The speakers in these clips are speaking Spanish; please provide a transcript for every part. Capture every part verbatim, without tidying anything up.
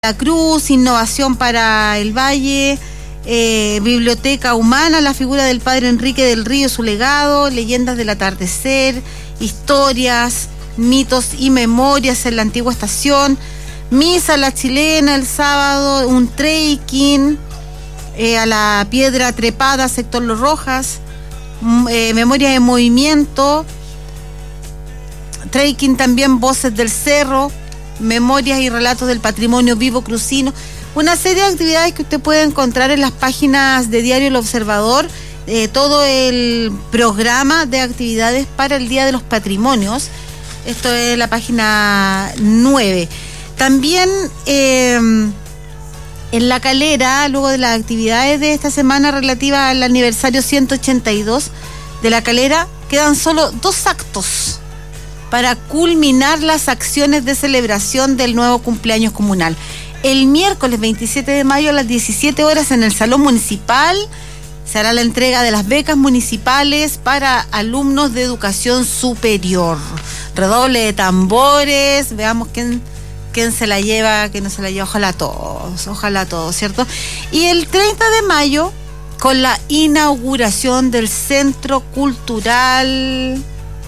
La Cruz, Innovación para el Valle, eh, Biblioteca Humana, la figura del padre Enrique del Río, su legado, Leyendas del Atardecer, Historias, Mitos y Memorias en la Antigua Estación, Misa a la Chilena el sábado, un trekking eh, a la Piedra Trepada, sector Los Rojas, eh, Memorias en Movimiento, trekking también Voces del Cerro, Memorias y Relatos del Patrimonio Vivo Crucino, una serie de actividades que usted puede encontrar en las páginas de Diario El Observador, eh, todo el programa de actividades para el Día de los Patrimonios. Esto es la página nueve. También eh, en La Calera, luego de las actividades de esta semana relativa al aniversario ciento ochenta y dos de La Calera, quedan solo dos actos para culminar las acciones de celebración del nuevo cumpleaños comunal. El miércoles veintisiete de mayo a las diecisiete horas en el Salón Municipal se hará la entrega de las becas municipales para alumnos de educación superior. Redoble de tambores, veamos quién, quién se la lleva, quién no se la lleva, ojalá todos, ojalá todos, ¿cierto? Y el treinta de mayo, con la inauguración del Centro Cultural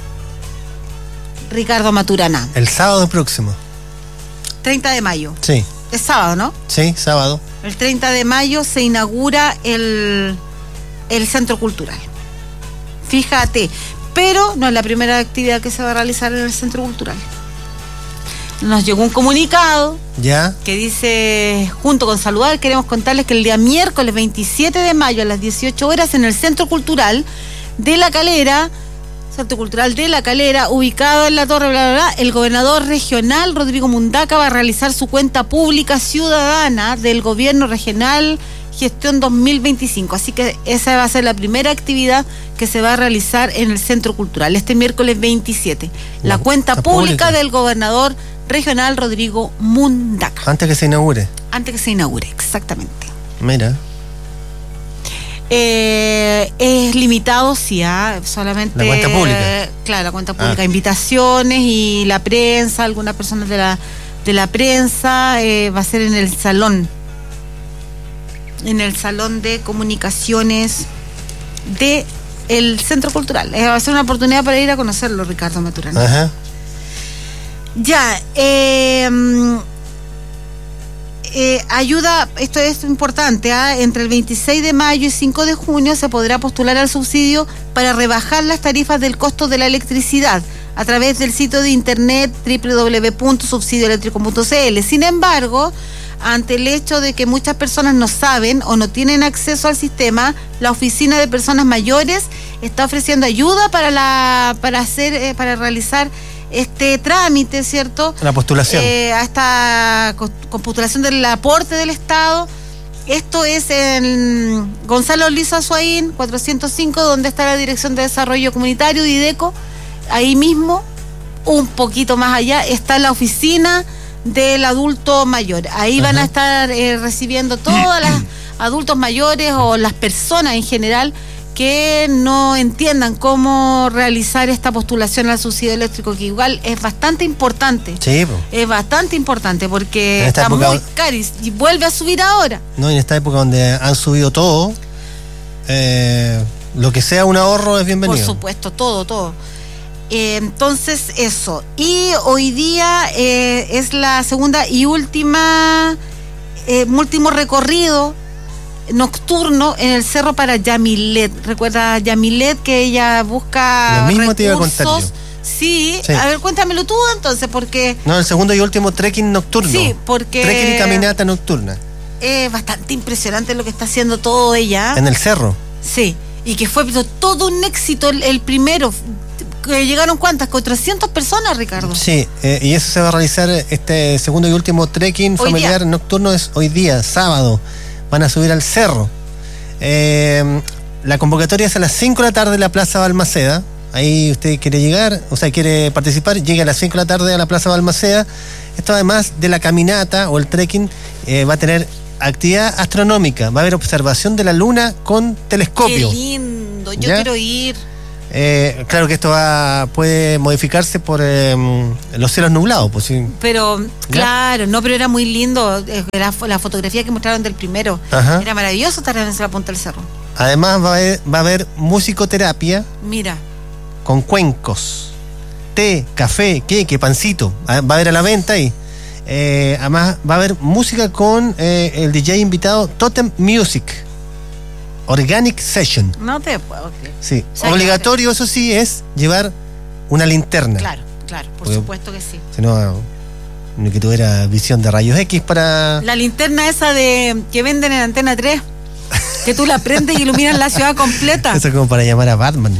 Ricardo Maturana. El sábado próximo. treinta de mayo. Sí. Es sábado, ¿no? Sí, sábado. El treinta de mayo se inaugura el, el Centro Cultural. Fíjate, pero no es la primera actividad que se va a realizar en el Centro Cultural. Nos llegó un comunicado ya que dice, junto con saludar, queremos contarles que el día miércoles veintisiete de mayo a las dieciocho horas en el Centro Cultural de La Calera, Centro Cultural de La Calera, ubicado en la Torre, bla, bla, bla, el gobernador regional Rodrigo Mundaca va a realizar su cuenta pública ciudadana del gobierno regional gestión dos mil veinticinco. Así que esa va a ser la primera actividad que se va a realizar en el Centro Cultural este miércoles veintisiete. La, la cuenta pública, pública del gobernador regional Rodrigo Mundaca. Antes que se inaugure. Antes que se inaugure, exactamente. Mira. Eh, es limitado, sí, ¿eh? Solamente... La cuenta pública. Eh, claro, la cuenta pública. Ah. Invitaciones y la prensa, algunas personas de la, de la prensa, eh, va a ser en el salón, en el salón de comunicaciones de el Centro Cultural. Eh, va a ser una oportunidad para ir a conocerlo, Ricardo Maturana. Ajá. Ya, eh... Eh, ayuda, esto es importante, ¿eh? Entre el veintiséis de mayo y cinco de junio se podrá postular al subsidio para rebajar las tarifas del costo de la electricidad a través del sitio de internet doble u doble u doble u punto subsidio eléctrico punto c l. Sin embargo, ante el hecho de que muchas personas no saben o no tienen acceso al sistema, la Oficina de Personas Mayores está ofreciendo ayuda para la para hacer eh, para realizar este trámite, ¿cierto? La postulación. Eh, a esta con postulación del aporte del Estado. Esto es en Gonzalo Lizo Azuaín, cuatrocientos cinco, donde está la Dirección de Desarrollo Comunitario, Dideco. Ahí mismo, un poquito más allá, está la oficina del adulto mayor. Ahí Ajá. van a estar eh, recibiendo todas las adultos mayores o las personas en general que no entiendan cómo realizar esta postulación al subsidio eléctrico, que igual es bastante importante. Sí, po. Es bastante importante porque está época, muy caris y vuelve a subir ahora. No, en esta época donde han subido todo, eh, lo que sea un ahorro es bienvenido. Por supuesto, todo, todo. Eh, entonces, eso. Y hoy día eh, es la segunda y última, eh, último recorrido nocturno en el cerro para Yamilet. Recuerda Yamilet que ella busca lo mismo recursos. Te iba a contar yo. Sí. sí, a ver, cuéntamelo tú entonces, porque... No, el segundo y último trekking nocturno. Sí, porque... Trekking y caminata nocturna. Es bastante impresionante lo que está haciendo todo ella. En el cerro. Sí, y que fue todo un éxito el, el primero. Que llegaron ¿cuántas? cuatrocientas personas, Ricardo. Sí, eh, y eso se va a realizar este segundo y último trekking hoy familiar día. nocturno es hoy día, sábado. Van a subir al cerro. Eh, la convocatoria es a las cinco de la tarde en la Plaza Balmaceda. Ahí usted quiere llegar, o sea, quiere participar, llegue a las cinco de la tarde a la Plaza Balmaceda. Esto además de la caminata o el trekking, eh, va a tener actividad astronómica. Va a haber observación de la luna con telescopio. Qué lindo, yo ¿Ya? quiero ir. Eh, claro que esto va, puede modificarse por eh, los cielos nublados. Pues, sí. Pero, ¿ya? Claro, no, pero era muy lindo. La, la fotografía que mostraron del primero. Ajá. Era maravilloso estar en la punta del cerro. Además va a haber, va a haber musicoterapia. Mira. Con cuencos, té, café, queque, pancito. Va a haber a la venta ahí. Eh, además va a haber música con eh, el D J invitado Totem Music. Organic Session. No te puedo creer. Sí. O sea, obligatorio, eso sí, es llevar una linterna. Claro, claro, por Porque, supuesto que sí. Si no, ni que tuviera visión de rayos X para... La linterna esa de que venden en Antena tres, que tú la prendes y iluminas la ciudad completa. Eso es como para llamar a Batman.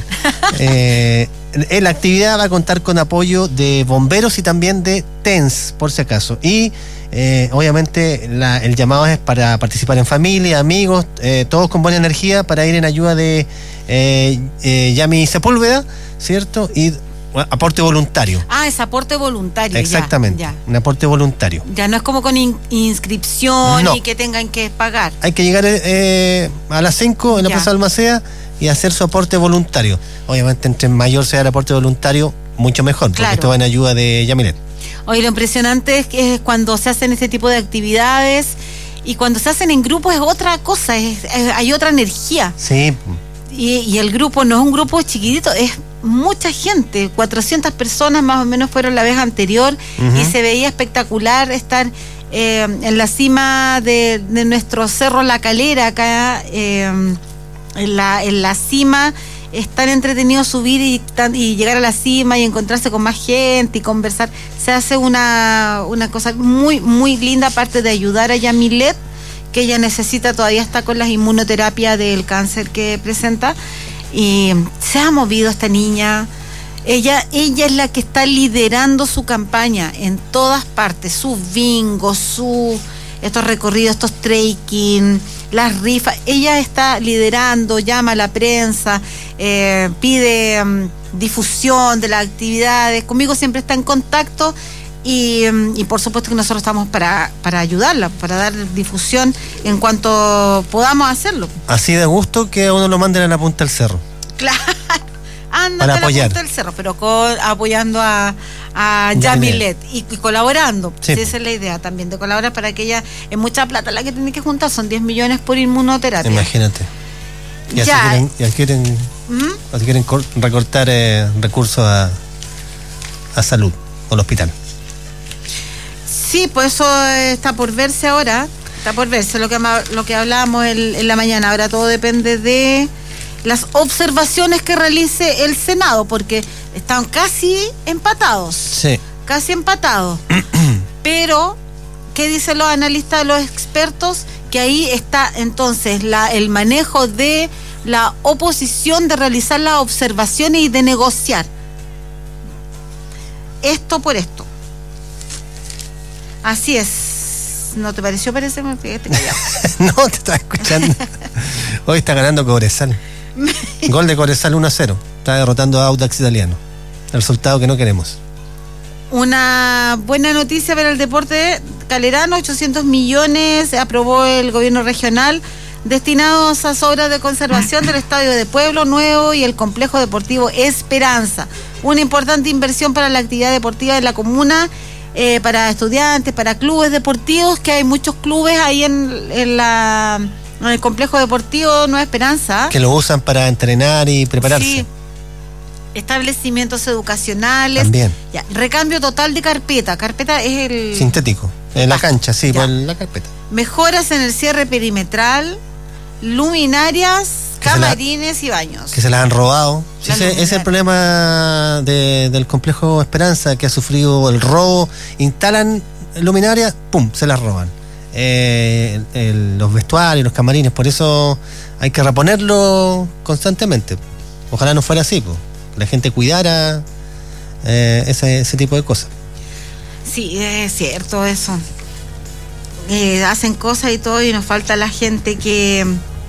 eh, la actividad va a contar con apoyo de bomberos y también de T E N S, por si acaso. Y Eh, obviamente la, el llamado es para participar en familia, amigos, eh, todos con buena energía para ir en ayuda de eh, eh, Yami Sepúlveda, ¿cierto? Y bueno, aporte voluntario. Ah, es aporte voluntario. Exactamente, ya, ya. Un aporte voluntario. Ya no es como con in, inscripción no. Y que tengan que pagar. Hay que llegar eh, a las cinco en la ya. Plaza Balmaceda y hacer su aporte voluntario. Obviamente entre mayor sea el aporte voluntario, mucho mejor, porque claro. Esto va en ayuda de Yamilet. Oye, lo impresionante es que es cuando se hacen este tipo de actividades y cuando se hacen en grupo es otra cosa, es, es, hay otra energía. Sí. Y, y el grupo no es un grupo chiquitito, es mucha gente, cuatrocientas personas más o menos fueron la vez anterior. Uh-huh. Y se veía espectacular estar eh, en la cima de, de nuestro cerro La Calera, acá eh, en, la, en la cima. Es tan entretenido subir y, tan, y llegar a la cima y encontrarse con más gente y conversar. Se hace una, una cosa muy, muy linda, aparte de ayudar a Yamilet, que ella necesita, todavía está con las inmunoterapias del cáncer que presenta. Y se ha movido esta niña. Ella, ella es la que está liderando su campaña en todas partes. Sus bingos, su, estos recorridos, estos trekking, las rifas. Ella está liderando, llama a la prensa, eh, pide um, difusión de las actividades. Conmigo siempre está en contacto y, um, y por supuesto que nosotros estamos para, para ayudarla, para dar difusión en cuanto podamos hacerlo. Así de gusto que a uno lo manden a la punta del cerro. Claro, anda a la punta del cerro, pero con, apoyando a, a Yamilet y, y colaborando. Sí. Sí, esa es la idea también, de colaborar para que ella, es mucha plata la que tiene que juntar, son diez millones por inmunoterapia. Imagínate. Y así ya. quieren, y así quieren, ¿Mm? así quieren cor, recortar eh, recursos a, a salud o al hospital. Sí, pues eso está por verse ahora, está por verse lo que, lo que hablábamos el, en la mañana. Ahora todo depende de las observaciones que realice el Senado, porque están casi empatados. Sí. Casi empatados. Pero, ¿qué dicen los analistas, los expertos? Que ahí está entonces la, el manejo de la oposición de realizar las observaciones y de negociar. Esto por esto. Así es. ¿No te pareció? Parece me pegaste callado. No, te estaba escuchando. Hoy está ganando Cobresal. Gol de Cobresal uno a cero. Está derrotando a Audax Italiano. El resultado que no queremos. Una buena noticia para el deporte calerano. ochocientos millones aprobó el gobierno regional destinados a obras de conservación del Estadio de Pueblo Nuevo y el complejo deportivo Esperanza. Una importante inversión para la actividad deportiva de la comuna, eh, para estudiantes, para clubes deportivos, que hay muchos clubes ahí en, en la... en el complejo deportivo Nueva Esperanza. Que lo usan para entrenar y prepararse. Sí. Establecimientos educacionales. También. Ya. Recambio total de carpeta. Carpeta es el... sintético. En la cancha, sí, ya. Por la carpeta. Mejoras en el cierre perimetral, luminarias, que camarines la, y baños. Que se las han robado. Sí, ese, ese es el problema de, del complejo Esperanza, que ha sufrido el robo. Instalan luminarias, pum, se las roban. Eh, el, el, los vestuarios, los camarines, por eso hay que reponerlo constantemente. Ojalá no fuera así, pues. La gente cuidara eh, ese, ese tipo de cosas. Sí, es cierto eso. Eh, hacen cosas y todo y nos falta la gente que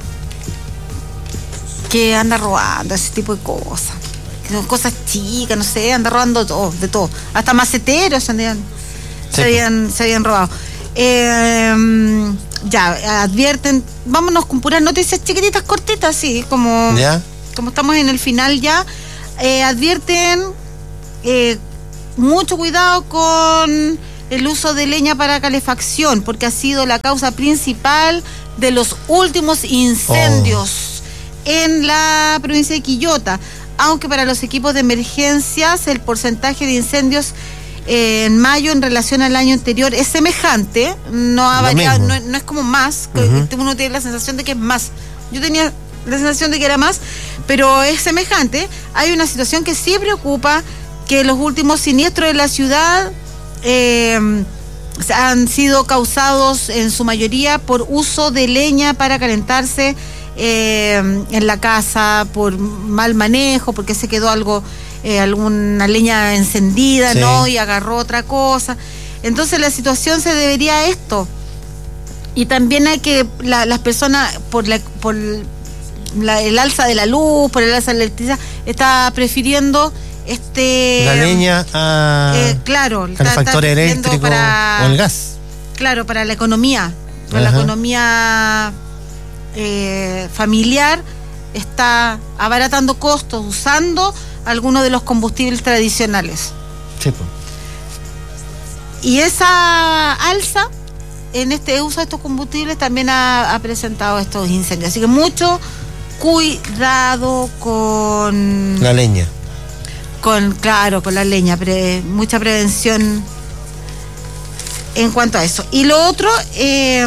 que anda robando ese tipo de cosas. Son cosas chicas, no sé, anda robando todo, de todo. Hasta maceteros se habían, sí, se habían, se habían robado. Eh, ya, advierten, vámonos con puras noticias chiquititas, cortitas, sí, como, ¿ya? como estamos en el final ya. eh, advierten eh, mucho cuidado con el uso de leña para calefacción, porque ha sido la causa principal de los últimos incendios oh. en la provincia de Quillota, aunque para los equipos de emergencias el porcentaje de incendios eh, en mayo en relación al año anterior es semejante, no ha variado, no, no es como más, uh-huh. uno tiene la sensación de que es más, yo tenía la sensación de que era más, pero es semejante. Hay una situación que sí preocupa, que los últimos siniestros de la ciudad eh, han sido causados en su mayoría por uso de leña para calentarse eh, en la casa, por mal manejo, porque se quedó algo, eh, alguna leña encendida, sí. ¿no? Y agarró otra cosa. Entonces la situación se debería a esto. Y también hay que, la, las personas, por la, por la, el alza de la luz, por el alza de la electricidad, está prefiriendo este la leña a eh, claro, calefactor eléctrico para, o el gas. Claro, para la economía, para Ajá. la economía eh, familiar, está abaratando costos usando algunos de los combustibles tradicionales. Sí, pues. Y esa alza en este uso de estos combustibles también ha, ha presentado estos incendios. Así que mucho cuidado con la leña. Con, claro, con la leña, pre, mucha prevención en cuanto a eso. Y lo otro, eh,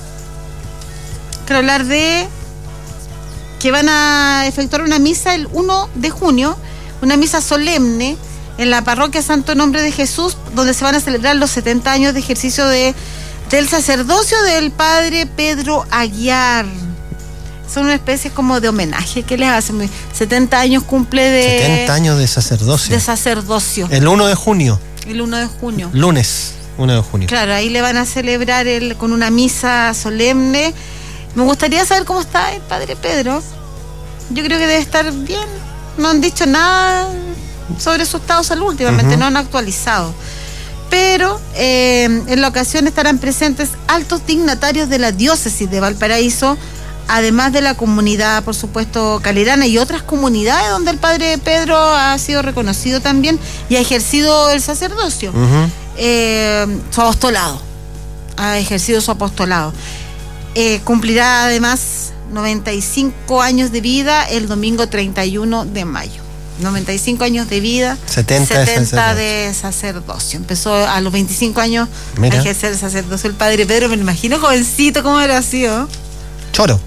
quiero hablar de que van a efectuar una misa el primero de junio, una misa solemne en la parroquia Santo Nombre de Jesús, donde se van a celebrar los setenta años de ejercicio de, del sacerdocio del padre Pedro Aguiar. Son una especie como de homenaje que les hacen. setenta años cumple de... setenta años de sacerdocio. De sacerdocio. El primero de junio. El primero de junio. Lunes, primero de junio. Claro, ahí le van a celebrar el, con una misa solemne. Me gustaría saber cómo está el padre Pedro. Yo creo que debe estar bien. No han dicho nada sobre su estado de salud últimamente, uh-huh. no han actualizado. Pero eh, en la ocasión estarán presentes altos dignatarios de la diócesis de Valparaíso, además de la comunidad, por supuesto, calirana y otras comunidades donde el padre Pedro ha sido reconocido también y ha ejercido el sacerdocio, uh-huh. eh, su apostolado, ha ejercido su apostolado. Eh, cumplirá además noventa y cinco años de vida el domingo treinta y uno de mayo. noventa y cinco años de vida, setenta, setenta de sacerdocio. Empezó a los veinticinco años Mira. a ejercer el sacerdocio el padre Pedro. Me lo imagino jovencito, ¿cómo era sido? Choro.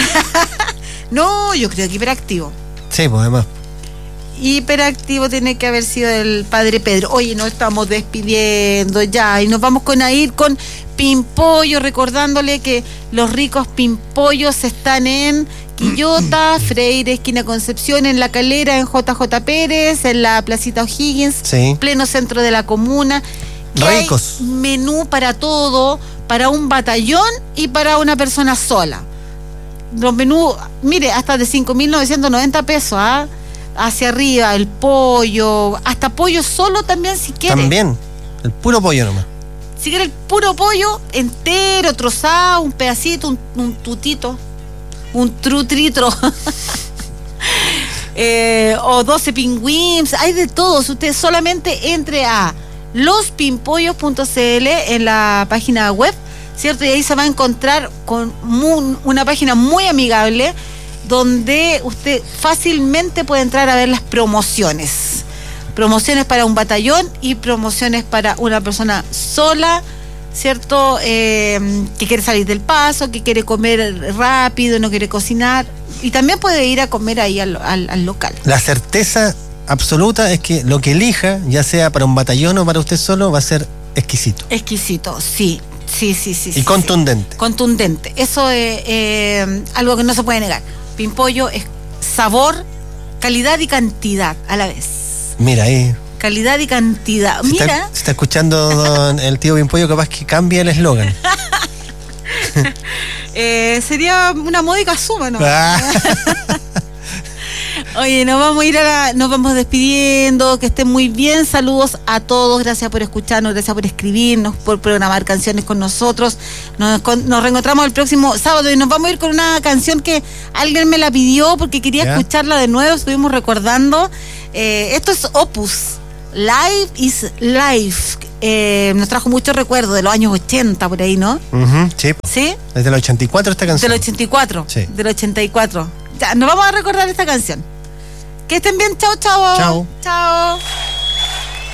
No, yo creo que hiperactivo. Sí, pues además. Hiperactivo tiene que haber sido el padre Pedro. Oye, nos estamos despidiendo ya y nos vamos con a ir con Pimpollo, recordándole que los ricos pimpollos están en Quillota, Freire, esquina Concepción, en La Calera, en J J Pérez, en la Placita O'Higgins, sí. pleno centro de la comuna. Ricos. Hay menú para todo, para un batallón y para una persona sola. Los menús, mire, hasta de cinco mil novecientos noventa pesos, ¿ah? Hacia arriba, el pollo, hasta pollo solo también si quiere. También, el puro pollo nomás. Si quiere el puro pollo entero, trozado, un pedacito, un, un tutito, un trutritro. eh, o doce pingüins, hay de todo. Usted solamente entre a los pimpollos punto c l en la página web, ¿cierto? Y ahí se va a encontrar con muy, una página muy amigable donde usted fácilmente puede entrar a ver las promociones. Promociones para un batallón y promociones para una persona sola, ¿cierto? Eh, que quiere salir del paso, que quiere comer rápido, no quiere cocinar. Y también puede ir a comer ahí al, al, al local. La certeza absoluta es que lo que elija, ya sea para un batallón o para usted solo, va a ser exquisito. Exquisito, sí. Sí, sí, sí. Y sí, contundente. Sí. Contundente. Eso es eh, algo que no se puede negar. Pimpollo es sabor, calidad y cantidad a la vez. Mira ahí. Calidad y cantidad. Se Mira. Está, se está escuchando don, el tío Pimpollo, capaz que cambie el eslogan. eh, sería una módica suma, ¿no? Oye, nos vamos a ir a la, nos vamos despidiendo, que estén muy bien, saludos a todos, gracias por escucharnos, gracias por escribirnos, por programar canciones con nosotros. Nos, con, nos reencontramos el próximo sábado y nos vamos a ir con una canción que alguien me la pidió porque quería ¿Ya? escucharla de nuevo, estuvimos recordando. Eh, esto es Opus, Life is Life. Eh, nos trajo muchos recuerdos de los años ochenta por ahí, ¿no? Uh-huh, sí. ¿Sí? Desde el ochenta y cuatro esta canción. Del ochenta y cuatro. Sí. Del ochenta y cuatro. Ya, nos vamos a recordar esta canción. Que estén bien, chao, chao. Chao. Chao.